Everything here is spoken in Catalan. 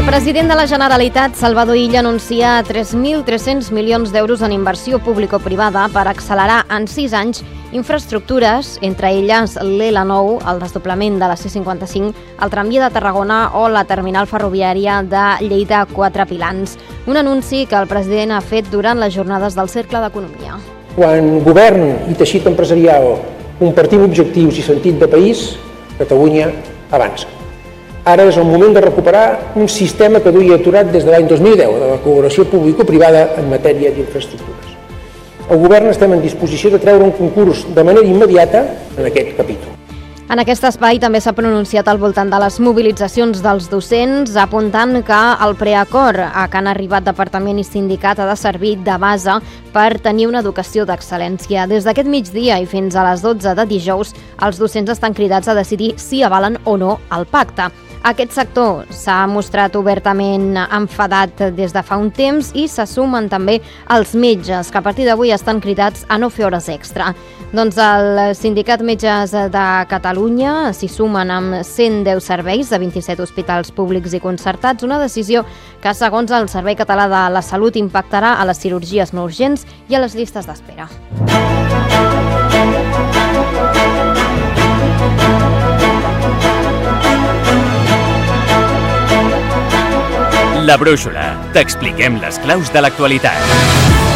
El president de la Generalitat, Salvador Illa, anuncia 3.300 milions d'euros en inversió público-privada per accelerar en 6 anys infraestructures, entre elles l'L9, el desdoblament de la C55, el tramvia de Tarragona o la terminal ferroviària de Lleida 4 Pilans. Un anunci que el president ha fet durant les jornades del Cercle d'Economia. Quan govern i teixit empresarial compartim objectius i sentit de país, Catalunya avança. Ara és el moment de recuperar un sistema que duia aturat des de l'any 2010, de la col·laboració público-privada en matèria d'infraestructures. El govern estem en disposició de treure un concurs de manera immediata en aquest capítol. En aquest espai també s'ha pronunciat al voltant de les mobilitzacions dels docents, apuntant que el preacord a què han arribat departament i sindicat ha de servir de base per tenir una educació d'excel·lència. Des d'aquest migdia i fins a les 12 de dijous, els docents estan cridats a decidir si avalen o no el pacte. Aquest sector s'ha mostrat obertament enfadat des de fa un temps i se sumen també els metges, que a partir d'avui estan cridats a no fer hores extra. Doncs el Sindicat Metges de Catalunya s'hi sumen amb 110 serveis de 27 hospitals públics i concertats, una decisió que, segons el Servei Català de la Salut, impactarà a les cirurgies no urgents i a les llistes d'espera. La Brúixola. T'expliquem les claus de l'actualitat.